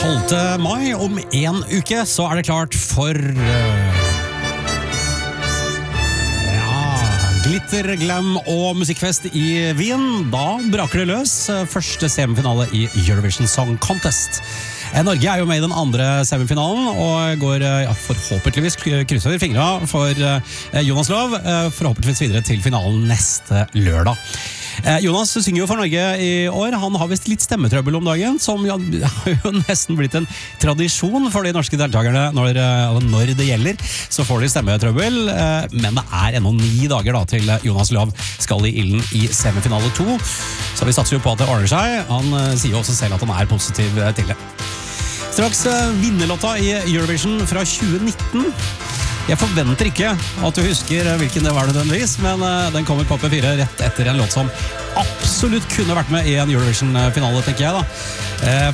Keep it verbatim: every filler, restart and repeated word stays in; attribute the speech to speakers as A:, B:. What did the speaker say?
A: tolvte mai, om en uke, så er det klart for uh, ja, glitter, glam og musikkfest i Wien. Da braker det løs. Første semifinale i Eurovision Song Contest. Norge er jo med i den andre semifinalen og går ja, forhåpentligvis krysser over fingrene for Jonas Lov, forhåpentligvis videre til finalen neste lørdag. Jonas synger jo for Norge i år. Han har vist litt stemmetrøbbel om dagen, som jo har jo nesten blitt en tradisjon for de norske deltakerne. Når, når det gjelder, så får de stemmetrøbbel, men det er ennå ni dager da, til Jonas Lov skal i ilden i semifinale to. Så vi satser jo på at det ordner seg. Han sier jo også selv at han er positiv til det. Straks vinnerlåta i Eurovision fra tjue nitten. Jeg forventer ikke at du husker hvilken det var nødvendigvis, men den kommer på P fire rett etter en låt som absolutt kunne vært med i en Eurovision-finale, tenker jeg da.